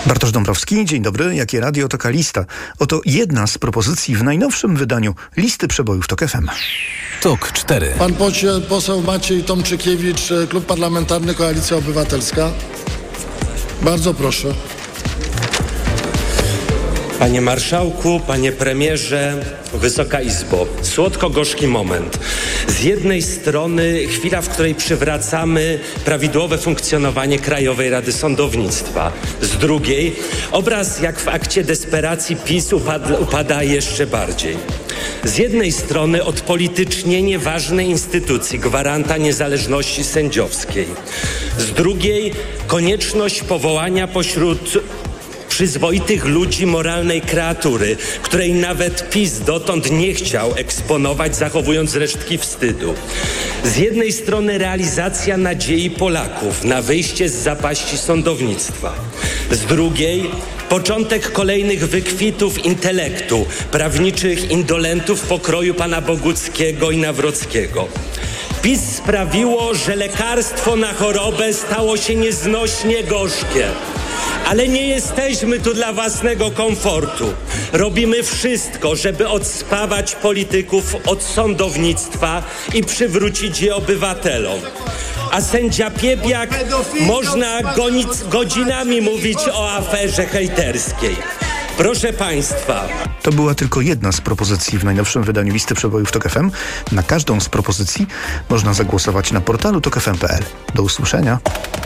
Bartosz Dąbrowski, dzień dobry. Jakie radio, taka lista. Oto jedna z propozycji w najnowszym wydaniu listy przebojów TOK FM. TOK 4. Pan poseł Maciej Tomczykiewicz, Klub Parlamentarny Koalicja Obywatelska. Bardzo proszę. Panie marszałku, panie premierze, Wysoka Izbo, słodko-gorzki moment. Z jednej strony chwila, w której przywracamy prawidłowe funkcjonowanie Krajowej Rady Sądownictwa. Z drugiej obraz, jak w akcie desperacji PiS upada jeszcze bardziej. Z jednej strony odpolitycznienie ważnej instytucji, gwaranta niezależności sędziowskiej. Z drugiej konieczność powołania pośród przyzwoitych ludzi moralnej kreatury, której nawet PiS dotąd nie chciał eksponować, zachowując resztki wstydu. Z jednej strony realizacja nadziei Polaków na wyjście z zapaści sądownictwa. Z drugiej początek kolejnych wykwitów intelektu, prawniczych indolentów pokroju pana Boguckiego i Nawrockiego. PiS sprawiło, że lekarstwo na chorobę stało się nieznośnie gorzkie. Ale nie jesteśmy tu dla własnego komfortu. Robimy wszystko, żeby odspawać polityków od sądownictwa i przywrócić je obywatelom. A sędzia Piebiak można godzinami mówić o aferze hejterskiej. Proszę państwa. To była tylko jedna z propozycji w najnowszym wydaniu listy przebojów TOK FM. Na każdą z propozycji można zagłosować na portalu tokfm.pl. Do usłyszenia.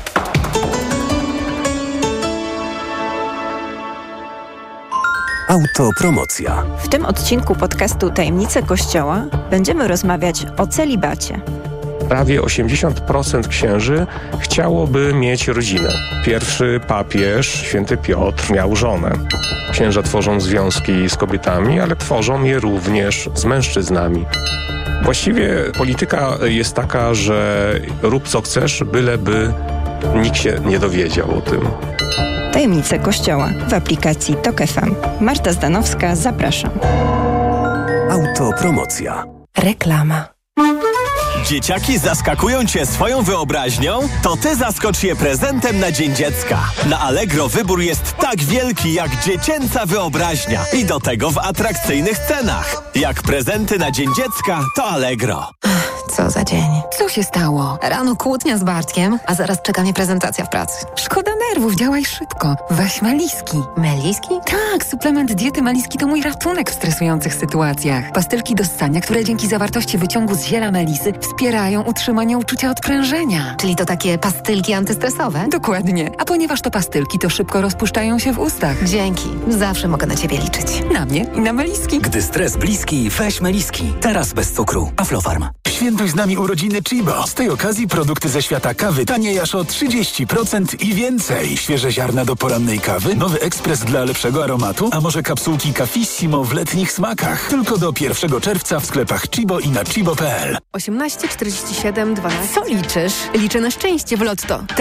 Autopromocja. W tym odcinku podcastu Tajemnice Kościoła będziemy rozmawiać o celibacie. Prawie 80% księży chciałoby mieć rodzinę. Pierwszy papież, święty Piotr, miał żonę. Księża tworzą związki z kobietami, ale tworzą je również z mężczyznami. Właściwie polityka jest taka, że rób co chcesz, byleby nikt się nie dowiedział o tym. Tajemnice Kościoła w aplikacji TOK FM. Marta Zdanowska, zapraszam. Autopromocja. Reklama. Dzieciaki zaskakują Cię swoją wyobraźnią? To Ty zaskocz je prezentem na Dzień Dziecka. Na Allegro wybór jest tak wielki jak dziecięca wyobraźnia. I do tego w atrakcyjnych cenach. Jak prezenty na Dzień Dziecka, to Allegro. Co za dzień. Co się stało? Rano kłótnia z Bartkiem, a zaraz czeka mnie prezentacja w pracy. Szkoda nerwów, działaj szybko. Weź Meliski. Meliski? Tak, suplement diety Meliski to mój ratunek w stresujących sytuacjach. Pastylki do ssania, które dzięki zawartości wyciągu z ziela melisy wspierają utrzymanie uczucia odprężenia. Czyli to takie pastylki antystresowe? Dokładnie. A ponieważ to pastylki, to szybko rozpuszczają się w ustach. Dzięki. Zawsze mogę na Ciebie liczyć. Na mnie i na Meliski. Gdy stres bliski, weź Meliski. Teraz bez cukru. Aflofarm. Świętuj z nami urodziny Chibo. Z tej okazji produkty ze świata kawy tanieją aż o 30% i więcej. Świeże ziarna do porannej kawy, nowy ekspres dla lepszego aromatu, a może kapsułki Cafissimo w letnich smakach. Tylko do 1 czerwca w sklepach Chibo i na chibo.pl. 18 47 12. Co liczysz? Liczę na szczęście w Lotto.